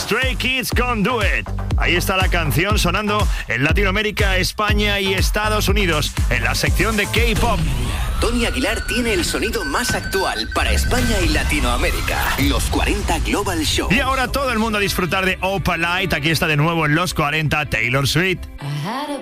Stray Kids con Do It. Ahí está la canción sonando en Latinoamérica, España y Estados Unidos, en la sección de K-Pop. Tony Aguilar tiene el sonido más actual para España y Latinoamérica. Los 40 Global Show. Y ahora todo el mundo a disfrutar de Opalite. Aquí está de nuevo en Los 40 Taylor Swift.